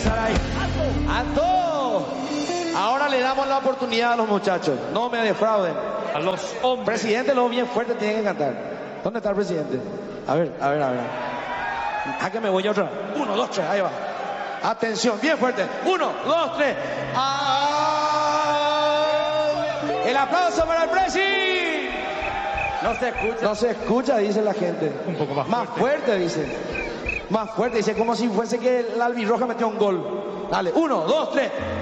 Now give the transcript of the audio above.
empezar ahí. ¡Alto! Ahora le damos la oportunidad a los muchachos. No me defrauden. A los hombres. Presidente, lo bien fuerte tiene que cantar. ¿Dónde está el presidente? A ver. ¿A que me voy yo otra? 1, 2, 3, ahí va. Atención, bien fuerte. 1, 2, 3. El aplauso para el presi. No se escucha. No se escucha, dice la gente. Un poco más Más fuerte, dice. Más fuerte, dice como si fuese que el albirroja metió un gol. Dale, 1, 2, 3.